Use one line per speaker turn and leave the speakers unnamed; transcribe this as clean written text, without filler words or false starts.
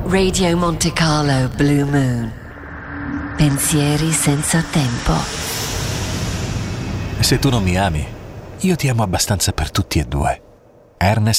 Radio Monte Carlo Blue Moon. Pensieri senza tempo.
Se tu non mi ami, io ti amo abbastanza per tutti e due. Ernest